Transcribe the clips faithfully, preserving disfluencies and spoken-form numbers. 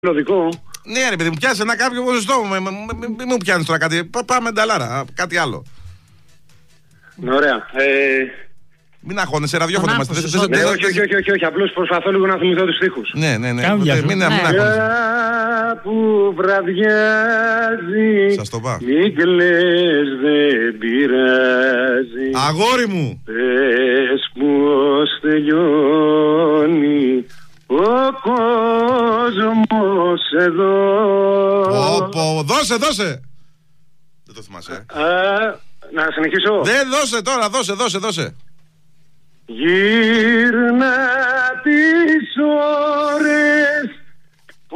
μελωδικό. Ναι, ρε παιδί μου, πιάσε ένα κάποιο ποσοστό. Μην μου πιάνει τώρα κάτι. Πάμε νταλάρα, κάτι άλλο. Ωραία. Ε... Μην αγχώνεσαι, ραδιόφωνο είμαστε. Ναι, όχι, όχι, όχι, όχι, όχι. Απλώς προσπαθώ λίγο να θυμηθώ τους στίχους. Ναι, ναι, ναι. Μην αγχώνεσαι. Που βραδιάζει. Σας το πάω. Μην κλαις, δεν πειράζει. Αγόρι μου. Πες πως τελειώνει ο κόσμος εδώ. Όπο, δώσε, δώσε. Δεν το θυμάσαι. Α, να συνεχίσω. Δεν δώσε τώρα, δώσε, δώσε, δώσε. Γύρνα τις ώρες που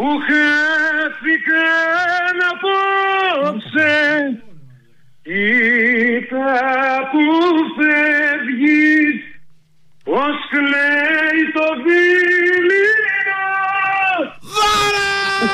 χάθηκαν απόψε. Κοίτα που φεύγεις, πως κλαίει το δειλινό. Δώρα!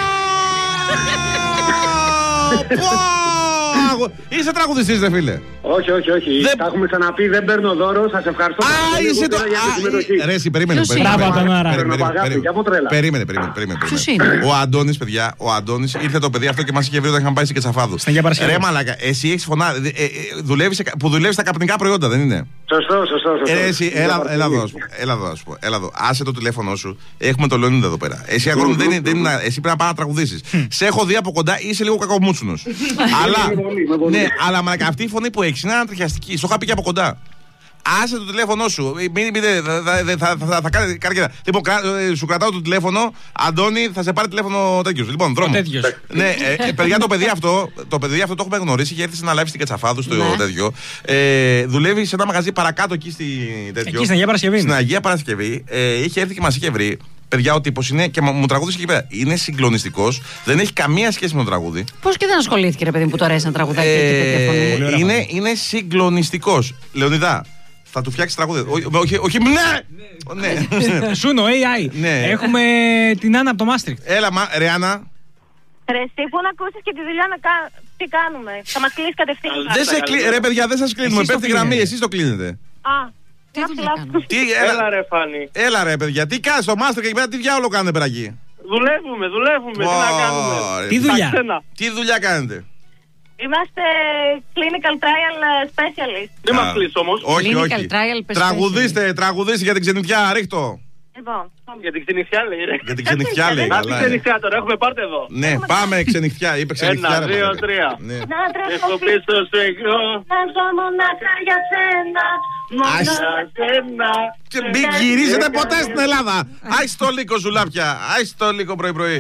Είσαι τραγουδιστής, δε φίλε. Όχι, όχι, όχι. Δεν... Τα έχουμε ξαναπεί, δεν παίρνω δώρο. Σας ευχαριστώ. Α, είσαι το. Ρε, εσύ, περίμενε. Περίμενε, περίμενε. Ποιος είναι? Ο Αντώνης, παιδιά, ο Αντώνης ήρθε το παιδί αυτό και μας είχε βρει όταν είχαμε πάει σε Κετσαφάδου. Ρε, μαλάκα, εσύ έχεις φωνά. Που δουλεύεις στα καπνικά προϊόντα, δεν είναι? Σωστό, σωστό. Εσύ, έλα εδώ, έλα εδώ, έλα εδώ. Άσε το τηλέφωνο σου. Έχουμε το Λεωνίδα εδώ πέρα. Εσύ αγόρι δεν είναι. Εσύ πρέπει να πάει να τραγουδήσεις. Σε έχω δει από κοντά, είσαι λίγο κακομούτσουνος. Αλλά. Ναι, αλλά μαλάκα, αυτή η φωνή που έχεις είναι ανατριχιαστική. Στο είχα πει και από κοντά. Άσε το τηλέφωνο σου. Μην, μην, θα, θα, θα, θα, θα κάνει καρκέρα. Λοιπόν, σου κρατάω το τηλέφωνο. Αντώνη, θα σε πάρει τηλέφωνο τέτοιο. Λοιπόν, δρόμο. Ναι, ε, ε, παιδιά, το παιδί αυτό το παιδί αυτό το έχουμε γνωρίσει. Είχε έρθει σε ένα live στην Κετσαφάδου στο ναι. τέτοιο. Ε, δουλεύει σε ένα μαγαζί παρακάτω εκεί στη τέτοιο. Εκεί στην Αγία Παρασκευή. Στην Αγία Παρασκευή. Ε, είχε έρθει και μας είχε βρει. Παιδιά, ο τύπος είναι και μου τραγούδισε εκεί πέρα. Είναι συγκλονιστικός, δεν έχει καμία σχέση με το τραγούδι. Πώς και δεν ασχολήθηκε, ρε παιδί μου, που το αρέσει να τραγουδάει ε, και τέτοια φωνή. Είναι, είναι συγκλονιστικός. Λεωνιδά, θα του φτιάξει τραγούδι. Όχι, όχι, όχι, ναι! ναι. Σούνο, έι άι. Ναι. Έχουμε την Άννα από το Μάστρικτ. Έλα, ρε Άννα. Ρε, εσύ που να ακούσεις και τη δουλειά να κα... τι κάνουμε. Θα μας κλείσει κατευθείαν. Δεν σε κλει... Ρε παιδιά, δεν σας κλείνουμε. Πέφτει γραμμή, εσείς το κλείνετε. Α. Τι δουλειά τι, έλα, έλα ρε Φάνη. Έλα ρε παιδιά, τι κάνεις στο Μάστρικτ εκεί πέρα, τι διάολο κάνετε πέρα εκεί? Δουλεύουμε, δουλεύουμε, oh, τι να κάνουμε. Τι δουλειά? Τι δουλειά κάνετε? Είμαστε clinical trial specialist. Δεν μας κλείσει όμως. Όχι, όχι. Τραγουδίστε, τραγουδίστε για την ξενιτιά, ρίχτω. Λοιπόν. Για την ξενιχτιά λέει ρε. Για την ξενιχτιά λέει. Να την ξενιχτιά τώρα, έχουμε πάρτε εδώ. Ναι, πάμε ξενιχτιά, είπε ξενιχτιά. Ένα, δύο, τρία. Έχω πίσω σε εγώ. Να ζω μονάχα για σένα. Μονάχα σένα. Και μην γυρίσετε ποτέ στην Ελλάδα. Άι στο λύκο ζουλάπια. Άι στο λύκο πρωί πρωί.